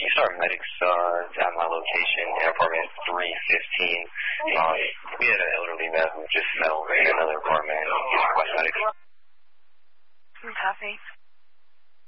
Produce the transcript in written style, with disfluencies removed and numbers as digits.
you start medics at my location in apartment 315. We had an elderly man who just fell in another apartment. West medics. Copy.